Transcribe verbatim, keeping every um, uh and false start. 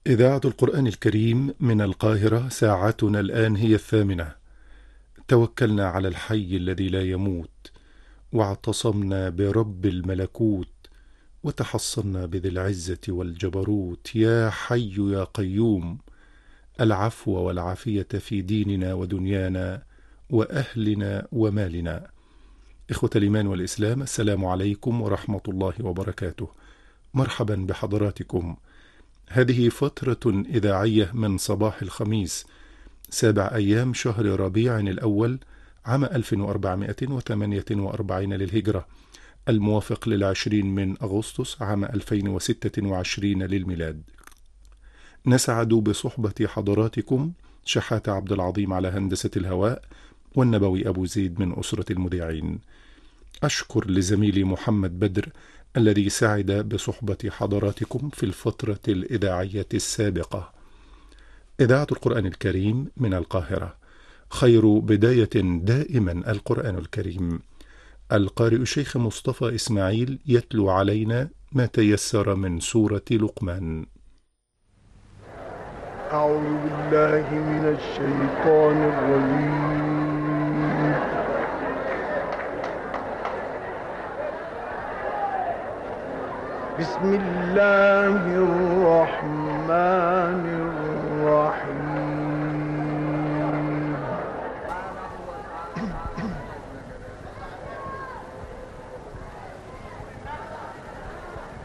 إذاعة القرآن الكريم من القاهرة، ساعتنا الآن هي الثامنة. توكلنا على الحي الذي لا يموت، واعتصمنا برب الملكوت، وتحصنا بذي العزة والجبروت. يا حي يا قيوم، العفو والعافية في ديننا ودنيانا وأهلنا ومالنا. إخوة الإيمان والإسلام، السلام عليكم ورحمة الله وبركاته. مرحبا بحضراتكم. هذه فترة إذاعية من صباح الخميس سابع أيام شهر ربيع الأول عام ألف وأربعمائة وثمانية وأربعين للهجرة، الموافق للعشرين من أغسطس عام ألفين وستة وعشرين للميلاد. نسعد بصحبة حضراتكم شحات عبد العظيم على هندسة الهواء، والنبوي أبو زيد من أسرة المذيعين. أشكر لزميلي محمد بدر الذي سعد بصحبة حضراتكم في الفترة الإذاعية السابقة. إذاعة القرآن الكريم من القاهرة، خير بداية دائما القرآن الكريم. القارئ الشيخ مصطفى إسماعيل يتلو علينا ما تيسر من سورة لقمان. أعوذ بالله من الشيطان الرجيم. بسم الله الرحمن